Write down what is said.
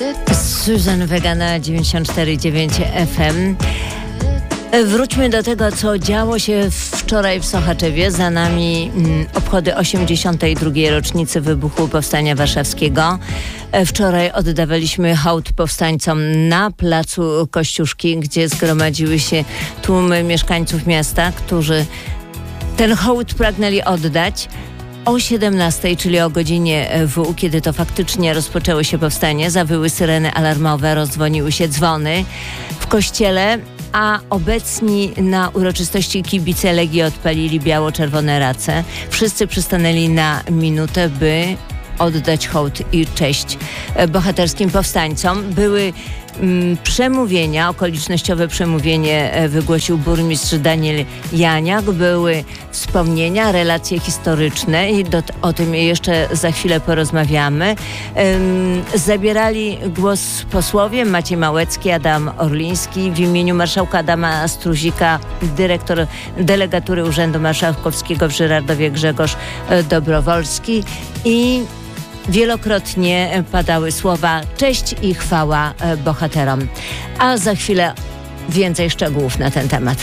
Susan Vega na 94,9 FM. Wróćmy do tego, co działo się wczoraj w Sochaczewie. Za nami obchody 82. rocznicy wybuchu Powstania Warszawskiego. Wczoraj oddawaliśmy hołd powstańcom na placu Kościuszki, gdzie zgromadziły się tłumy mieszkańców miasta, którzy ten hołd pragnęli oddać. O 17, czyli o godzinie W, kiedy to faktycznie rozpoczęło się powstanie, zawyły syreny alarmowe, rozdzwoniły się dzwony w kościele, a obecni na uroczystości kibice Legii odpalili biało-czerwone race. Wszyscy przystanęli na minutę, by oddać hołd i cześć bohaterskim powstańcom. Były przemówienia, okolicznościowe przemówienie wygłosił burmistrz Daniel Janiak. Były wspomnienia, relacje historyczne i o tym jeszcze za chwilę porozmawiamy. Zabierali głos posłowie Maciej Małecki, Adam Orliński, w imieniu marszałka Adama Struzika, dyrektor delegatury Urzędu Marszałkowskiego w Żyrardowie Grzegorz Dobrowolski i wielokrotnie padały słowa cześć i chwała bohaterom. A za chwilę więcej szczegółów na ten temat.